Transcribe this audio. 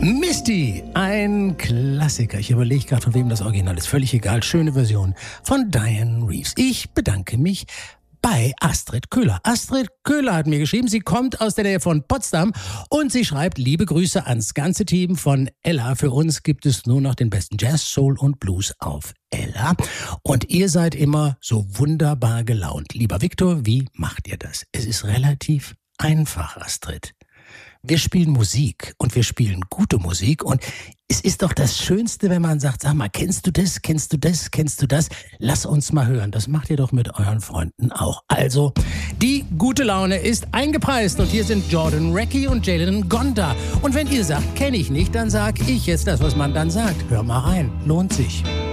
Misty, ein Klassiker. Ich überlege gerade, von wem das Original ist. Völlig egal. Schöne Version von Diane Reeves. Ich bedanke mich bei Astrid Köhler. Astrid Köhler hat mir geschrieben, sie kommt aus der Nähe von Potsdam und sie schreibt, liebe Grüße ans ganze Team von Ella. Für uns gibt es nur noch den besten Jazz, Soul und Blues auf Ella. Und ihr seid immer so wunderbar gelaunt. Lieber Viktor, wie macht ihr das? Es ist relativ einfach, Astrid. Wir spielen Musik und wir spielen gute Musik und es ist doch das Schönste, wenn man sagt, sag mal, kennst du das, kennst du das, kennst du das? Lass uns mal hören. Das macht ihr doch mit euren Freunden auch. Also, die gute Laune ist eingepreist und hier sind Jordan Reckie und Jalen Gonda. Und wenn ihr sagt, kenne ich nicht, dann sag ich jetzt das, was man dann sagt. Hör mal rein, lohnt sich.